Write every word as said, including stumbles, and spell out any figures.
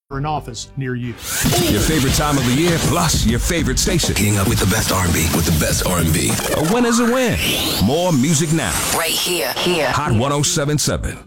or an office near you. Your favorite time of the year, plus your favorite station. Getting up with the best R and B, with the best R and B. A win is a win. More music now. Right here, here. Hot one oh seven point seven.